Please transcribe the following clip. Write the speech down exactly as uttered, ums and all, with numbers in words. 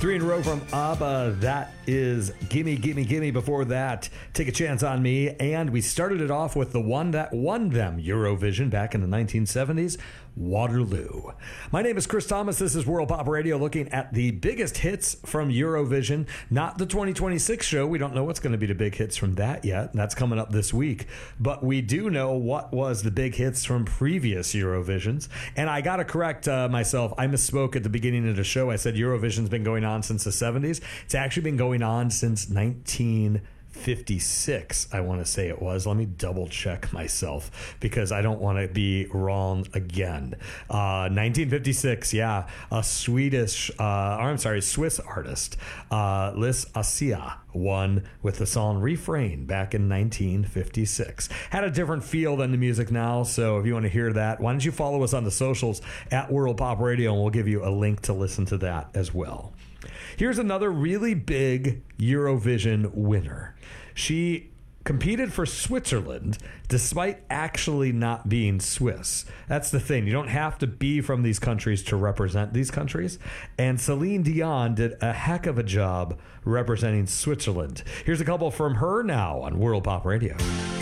Three in a row from ABBA. That is Gimme, Gimme, Gimme. Before that, Take a Chance on Me. And we started it off with the one that won them Eurovision back in the nineteen seventies, Waterloo. My name is Chris Thomas. This is World Pop Radio, looking at the biggest hits from Eurovision. Not the twenty twenty-six show. We don't know what's going to be the big hits from that yet. That's coming up this week. But we do know what was the big hits from previous Eurovisions. And I got to correct uh, myself. I misspoke at the beginning of the show. I said Eurovision's been going on since the seventies. It's actually been going on since nineteen fifty-six, I want to say it was. Let me double check myself because I don't want to be wrong again. Uh, nineteen fifty-six, yeah. A Swedish, uh, or I'm sorry, Swiss artist, uh, Liz Assia, won with the song Refrain back in nineteen fifty-six. Had a different feel than the music now, so if you want to hear that, why don't you follow us on the socials at World Pop Radio, and we'll give you a link to listen to that as well. Here's another really big Eurovision winner. She competed for Switzerland despite actually not being Swiss. That's the thing. You don't have to be from these countries to represent these countries. And Celine Dion did a heck of a job representing Switzerland. Here's a couple from her now on World Pop Radio.